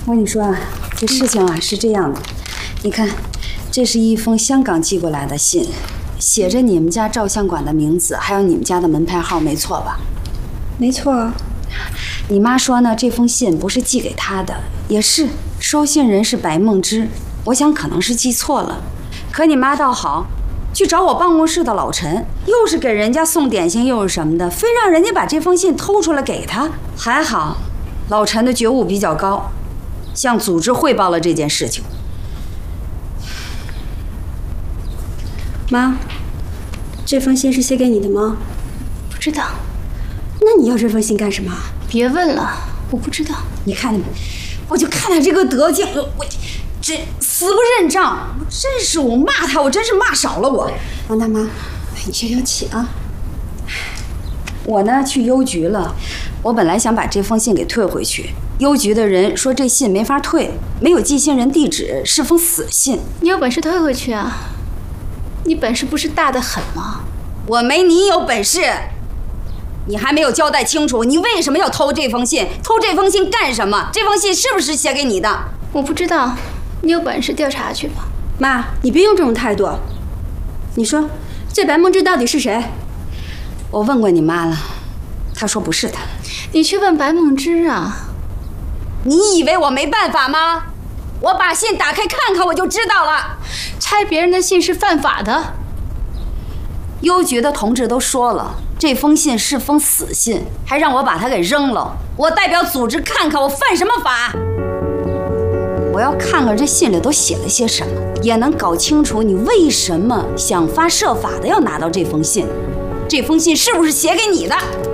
我跟你说啊，这事情啊是这样的，你看，这是一封香港寄过来的信，写着你们家照相馆的名字，还有你们家的门牌号，没错吧？ 没错。 你妈说呢，这封信不是寄给她的，也是，收信人是白梦之，我想可能是记错了。可你妈倒好，去找我办公室的老陈，又是给人家送点心，又是什么的，非让人家把这封信偷出来给他。还好，老陈的觉悟比较高，向组织汇报了这件事情。 妈，这封信是写给你的吗？ 不知道。 那你要这封信干什么？ 别问了，我不知道。 你看，我就看他这个德行，我这死不认账，我真是我骂他，我真是骂少了我。 王大妈，你消消气啊。 我呢去邮局了，我本来想把这封信给退回去，邮局的人说这信没法退，没有寄信人地址，是封死信。 你有本事退回去啊！你本事不是大得很吗？ 我没你有本事。你还没有交代清楚，你为什么要偷这封信？偷这封信干什么？这封信是不是写给你的？ 我不知道，你有本事调查去吧。 妈，你别用这种态度。你说，这白梦之到底是谁？ 我问过你妈了，她说不是她。 你去问白梦之啊。 你以为我没办法吗？我把信打开看看，我就知道了。 拆别人的信是犯法的。 邮局的同志都说了，这封信是封死信，还让我把它给扔了。我代表组织看看我犯什么法。我要看看这信里都写了些什么，也能搞清楚你为什么想方设法的要拿到这封信。这封信是不是写给你的？